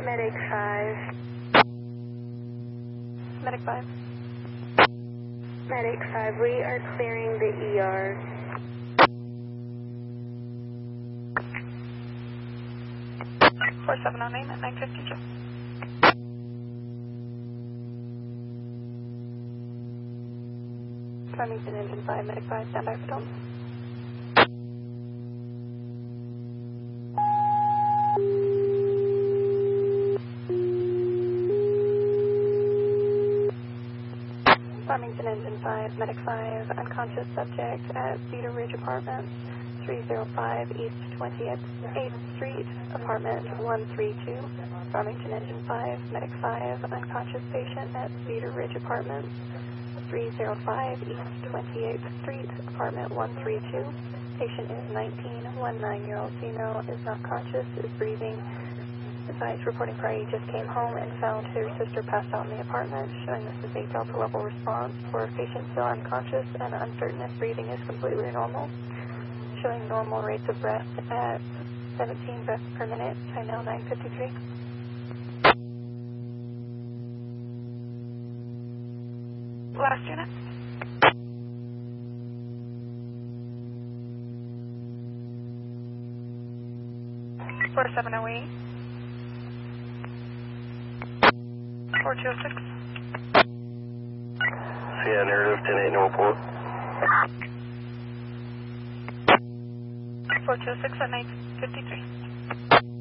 Medic 5. Medic 5. Medic 5, we are clearing the ER. Four 7 on name at 952. Farmington Engine 5, Medic 5, stand by for Dalton. Farmington Engine 5, Medic 5, unconscious subject at Cedar Ridge Apartments, 305 East 28th Street, Apartment 132. Farmington Engine 5, Medic 5, unconscious patient at Cedar Ridge Apartments, 305 East 28th Street, Apartment 132. Patient is 19, 9-year-old female, is not conscious, is breathing. Advice reporting party just came home and found her sister passed out in the apartment, showing this is a Delta level response for patient still unconscious and uncertain if breathing is completely normal. Showing normal rates of breath at 17 breaths per minute, time now 9:53. Last unit. Four 708. 4206. Yeah, narrative 10-8, no report. 4206 at 9:53.